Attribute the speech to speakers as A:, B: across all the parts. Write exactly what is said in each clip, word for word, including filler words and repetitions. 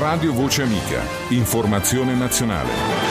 A: Radio Voce Amica. Informazione nazionale.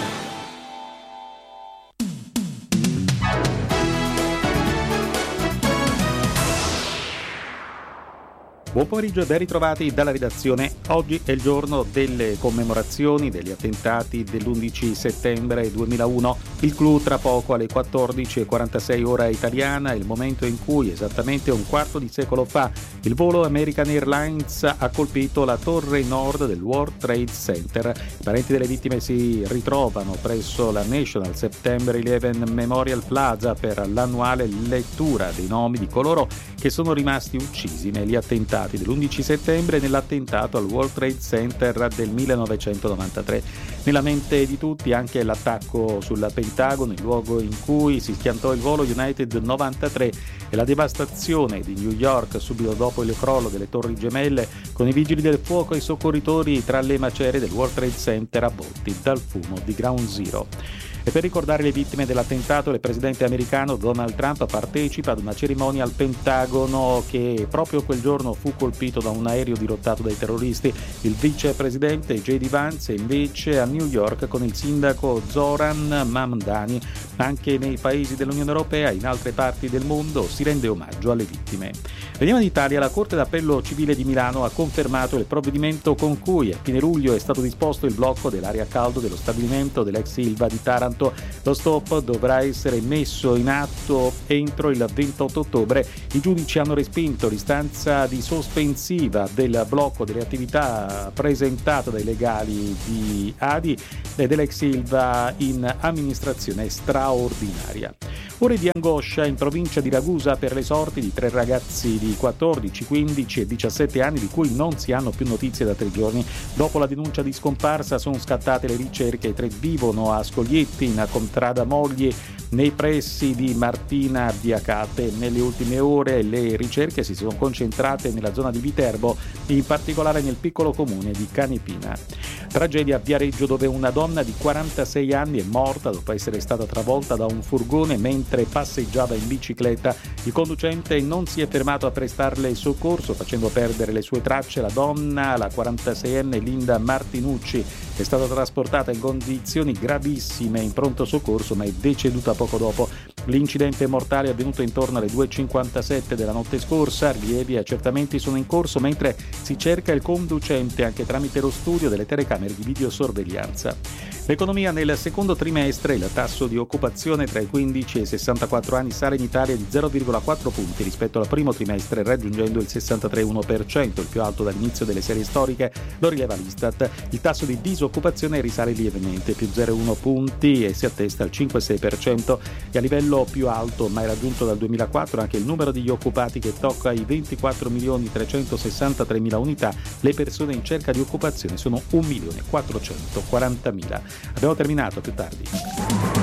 B: Buon pomeriggio e ben ritrovati dalla redazione. Oggi è il giorno delle commemorazioni degli attentati dell'undici settembre duemilauno. Il clou tra poco alle quattordici e quarantasei ora italiana, il momento in cui esattamente un quarto di secolo fa il volo American Airlines ha colpito la torre nord del World Trade Center. I parenti delle vittime si ritrovano presso la National September eleven Memorial Plaza per l'annuale lettura dei nomi di coloro che sono rimasti uccisi negli attentati dell'undici settembre e nell'attentato al World Trade Center del millenovecentonovantatré. Nella mente di tutti anche l'attacco sul Pentagono, il luogo in cui si schiantò il volo United novantatré, e la devastazione di New York subito dopo il crollo delle Torri Gemelle, con i vigili del fuoco e i soccorritori tra le macerie del World Trade Center avvolti dal fumo di Ground Zero. E per ricordare le vittime dell'attentato, il presidente americano Donald Trump partecipa ad una cerimonia al Pentagono che proprio quel giorno fu colpito da un aereo dirottato dai terroristi. Il vicepresidente J D Vance è invece a New York con il sindaco Zoran Mamdani. Anche nei paesi dell'Unione Europea e in altre parti del mondo si rende omaggio alle vittime. Veniamo in Italia. La Corte d'Appello Civile di Milano ha confermato il provvedimento con cui a fine luglio è stato disposto il blocco dell'area a caldo dello stabilimento dell'ex Ilva di Taranto. Lo stop dovrà essere messo in atto entro il ventotto ottobre. I giudici hanno respinto l'istanza di sospensiva del blocco delle attività presentata dai legali di A D I e dell'ex Ilva in amministrazione straordinaria. Ore di angoscia in provincia di Ragusa per le sorti di tre ragazzi di quattordici, quindici e diciassette anni di cui non si hanno più notizie da tre giorni. Dopo la denuncia di scomparsa sono scattate le ricerche. I tre vivono a Scoglietti, in contrada Mogli, nei pressi di Martina Biacate. Nelle ultime ore le ricerche si sono concentrate nella zona di Viterbo, in particolare nel piccolo comune di Canepina. Tragedia a Viareggio, dove una donna di quarantasei anni è morta dopo essere stata travolta da un furgone mentre passeggiava in bicicletta. Il conducente non si è fermato a prestarle soccorso, facendo perdere le sue tracce. La donna, la quarantaseienne Linda Martinucci, è stata trasportata in condizioni gravissime in pronto soccorso, ma è deceduta poco dopo. L'incidente mortale è avvenuto intorno alle due e cinquantasette della notte scorsa. Rilievi e accertamenti sono in corso mentre si cerca il conducente anche tramite lo studio delle telecamere di videosorveglianza. L'economia nel secondo trimestre: il tasso di occupazione tra i quindici e i sessantaquattro anni sale in Italia di zero virgola quattro punti rispetto al primo trimestre, raggiungendo il sessantatré virgola uno per cento, il più alto dall'inizio delle serie storiche, lo rileva l'Istat. Il tasso di disoccupazione risale lievemente, più zero virgola uno punti, e si attesta al cinque virgola sei per cento, e a livello più alto mai raggiunto dal duemilaquattro anche il numero degli occupati, che tocca i ventiquattro milioni trecentosessantatremila unità. Le persone in cerca di occupazione sono un milione quattrocentoquarantamila. Abbiamo terminato, più tardi.